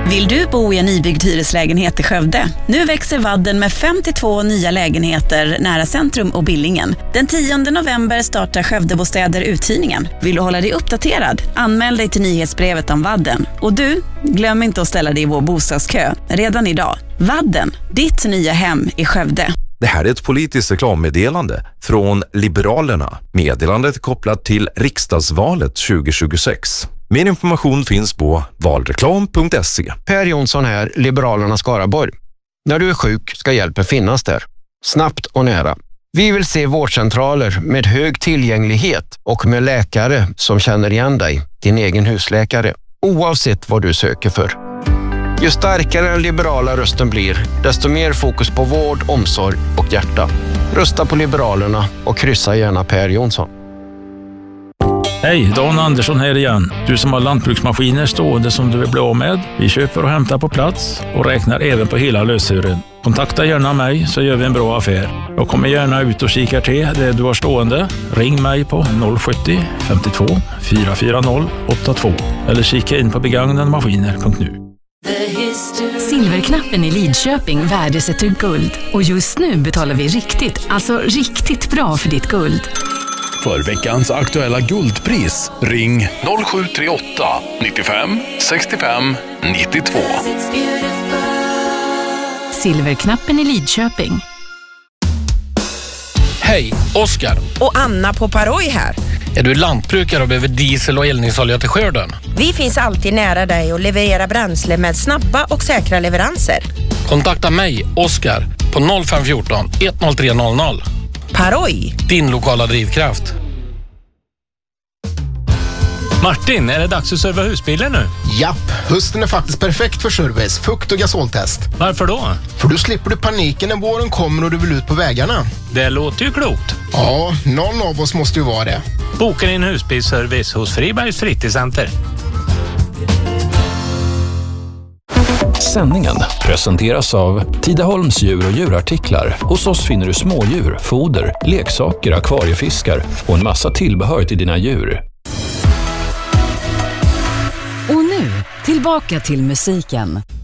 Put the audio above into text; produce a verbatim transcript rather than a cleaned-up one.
Vill du bo i en nybyggd hyreslägenhet i Skövde? Nu växer Vadden med femtiotvå nya lägenheter nära centrum och Billingen. Den tionde november startar Skövdebostäder uthyrningen. Vill du hålla dig uppdaterad? Anmäl dig till nyhetsbrevet om Vadden. Och du, glöm inte att ställa dig i vår bostadskö redan idag. Vadden, ditt nya hem i Skövde. Det här är ett politiskt reklammeddelande från Liberalerna. Meddelandet är kopplat till riksdagsvalet tjugohundratjugosex. Mer information finns på valreklam punkt se. Per Jonsson här, Liberalerna Skaraborg. När du är sjuk ska hjälpen finnas där. Snabbt och nära. Vi vill se vårdcentraler med hög tillgänglighet och med läkare som känner igen dig, din egen husläkare, oavsett vad du söker för. Ju starkare den liberala rösten blir, desto mer fokus på vård, omsorg och hjärta. Rösta på Liberalerna och kryssa gärna Per Jonsson. Hej, Dan Andersson här igen. Du som har lantbruksmaskiner stående som du vill bli av med. Vi köper och hämtar på plats och räknar även på hela lösören. Kontakta gärna mig så gör vi en bra affär. Jag kommer gärna ut och kikar till det du har stående. Ring mig på noll sjuttio femtiotvå fyra fyra noll åtta två eller kika in på begagnademaskiner punkt nu. Silverknappen i Lidköping värdesätter guld. Och just nu betalar vi riktigt, alltså riktigt bra för ditt guld. För veckans aktuella guldpris, ring noll sju tre åtta nittiofem sextiofem nittiotvå. Silverknappen i Lidköping. Hej, Oskar. Och Anna på Paroj här. Är du lantbrukare och behöver diesel och eldningsolja till skörden? Vi finns alltid nära dig och levererar bränsle med snabba och säkra leveranser. Kontakta mig, Oskar, på noll fem ett fyra ett noll tre noll noll. Paroj. Din lokala drivkraft. Martin, är det dags att serva husbilen nu? Japp, hösten är faktiskt perfekt för service, fukt- och gasoltest. Varför då? För då slipper du paniken när våren kommer och du vill ut på vägarna. Det låter ju klokt. Ja, någon av oss måste ju vara det. Boka din husbilsservice hos Fribergs fritidscenter. Sändningen presenteras av Tidaholms djur- och djurartiklar. Hos oss finner du smådjur, foder, leksaker, akvariefiskar och en massa tillbehör till dina djur. Och nu, tillbaka till musiken.